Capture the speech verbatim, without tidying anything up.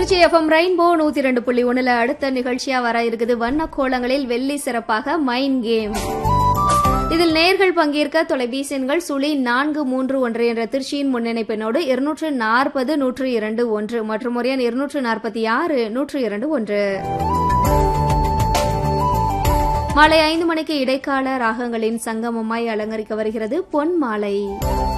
Trichy FM rainbow நூத்தி ரெண்டு புள்ளி ஒண்ணுல அடுத்த நிகழ்ச்சியா வர இருக்குது வண்ண கோலங்களில் வெள்ளி சிறப்பாக மைண்ட் கேம். இதில் நேர்கள் பங்கேற்க தொலைபேசி எண்கள் சுழி நான்கு மூன்று ஒன்று என்ற திருச்சியின் முன்னிணைப்பெண்ணோடு இருநூற்று நாற்பது நூற்று இரண்டு ஒன்று மற்றும் ஒரு எண் இருநூற்று நாற்பத்தி ஆறு நூற்று இரண்டு ஒன்று. மாலை ஐந்து மணிக்கு இடைக்கால ராகங்களின் சங்கமமாய் அலங்கரிக்க வருகிறது பொன் மாலை.